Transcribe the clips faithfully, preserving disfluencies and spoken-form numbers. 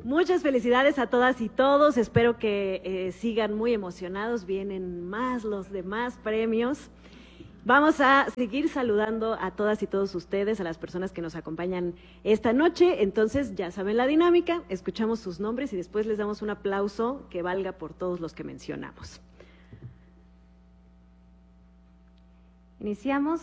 Muchas felicidades a todas y todos, espero que eh, sigan muy emocionados, vienen más los demás premios. Vamos a seguir saludando a todas y todos ustedes, a las personas que nos acompañan esta noche, entonces ya saben la dinámica, escuchamos sus nombres y después les damos un aplauso que valga por todos los que mencionamos. Iniciamos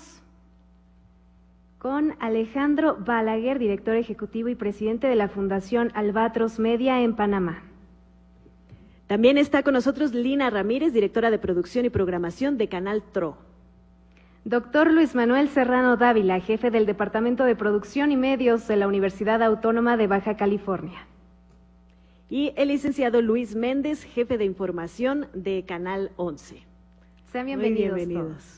con Alejandro Balaguer, director ejecutivo y presidente de la Fundación Albatros Media en Panamá. También está con nosotros Lina Ramírez, directora de producción y programación de Canal T R O. Doctor Luis Manuel Serrano Dávila, jefe del Departamento de Producción y Medios de la Universidad Autónoma de Baja California. Y el licenciado Luis Méndez, jefe de información de Canal once. Sean bienvenidos. Muy bienvenidos.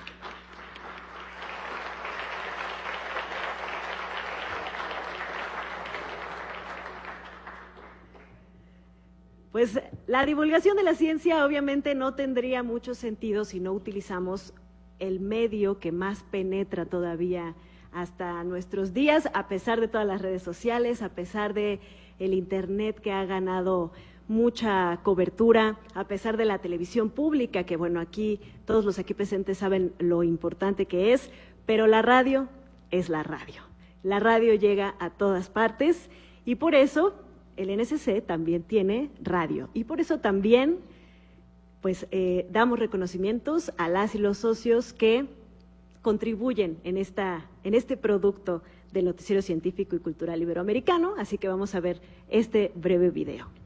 Pues la divulgación de la ciencia obviamente no tendría mucho sentido si no utilizamos el medio que más penetra todavía hasta nuestros días, a pesar de todas las redes sociales, a pesar de el internet que ha ganado mucha cobertura, a pesar de la televisión pública, que bueno, aquí todos los aquí presentes saben lo importante que es, pero la radio es la radio. La radio llega a todas partes y por eso el N S C también tiene radio y por eso también pues eh, damos reconocimientos a las y los socios que contribuyen en, esta, en este producto del noticiero científico y cultural iberoamericano, así que vamos a ver este breve video.